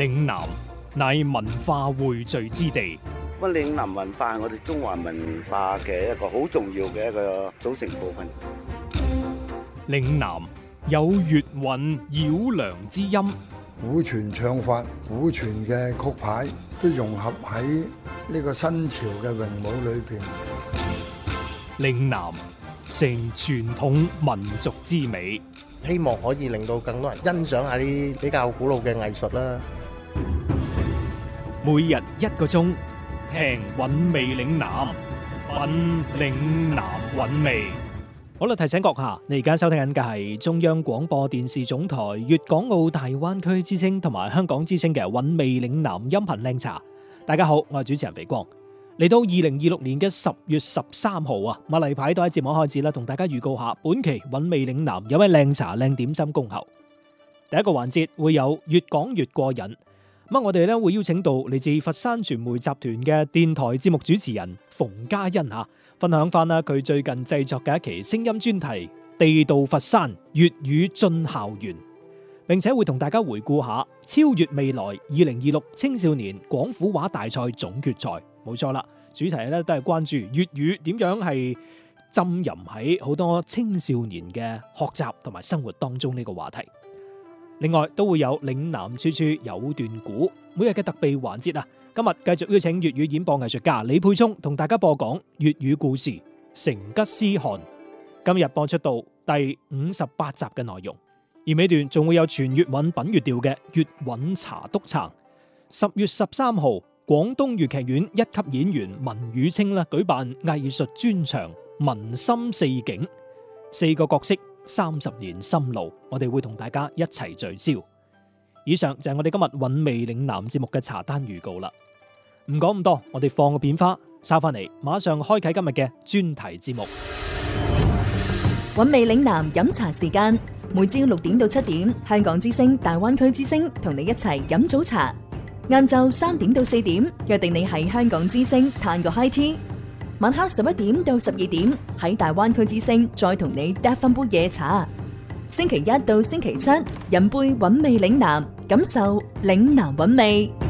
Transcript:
嶺南乃文化匯聚之地。 嶺南文化係我哋中華文化嘅一個好重要嘅一個組成部分。 嶺南有粵韻繞梁之音， 古傳唱法、古傳嘅曲牌都融合喺呢個新潮嘅詠舞裏邊。 嶺南成傳統民族之美， 希望可以令到更多人欣賞下啲比較古老嘅藝術啦。 每日1個鐘，聽韻味嶺南，品嶺南韻味。好啦，提醒閣下，你而家收聽緊嘅係中央廣播電視總台粵港澳大灣區之聲同埋香港之聲嘅韻味嶺南音頻靚茶。大家好，我係主持人肥光。嚟到2026年嘅10月13號啊，例牌都喺節目開始啦，同大家預告下本期韻味嶺南有咩靚茶靚點心恭候。第一個環節會有越講越過癮。我哋咧會邀請到嚟自佛山傳媒集團嘅電台節目主持人馮嘉欣分享翻啦佢最近製作嘅一期聲音專題《地道佛山粵語進校園》，並且會同大家回顧下超越未來2026青少年廣府話大賽總決賽。冇錯啦，主題咧都係關注粵語點樣係浸淫喺好多青少年嘅學習同埋生活當中呢個話題。另外都會有嶺南處處有段古，每日嘅特備環節今日繼續邀請粵語演播藝術家李沛聰同大家播講粵語故事《成吉思汗》。今日播出到第58集嘅內容，而尾段仲會有全粵韻品粵調嘅粵韻茶督撐。10月13號，廣東粵劇院一級演員文宇清舉辦藝術專場《文心四景》，4個角色30年心路，我哋會同大家一齊聚焦。以上就係我哋今日韻味嶺南節目嘅茶單預告啦。唔講咁多，我哋放個片花，收翻嚟，馬上開啟今日嘅專題節目。 韻味嶺南飲茶時間，每朝6點到7點，香港之聲、大灣區之聲同你一齊飲早茶。晏晝3點到4點，約定你喺香港之聲嘆個 high tea。晚黑11點到12點，喺大灣區之聲再同你嗒翻杯夜茶。星期1到星期7，飲杯韻味嶺南，感受嶺南韻味。